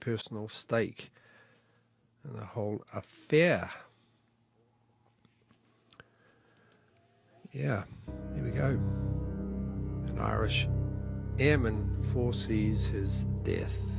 personal stake in the whole affair. Yeah, here we go. An Irish airman foresees his death.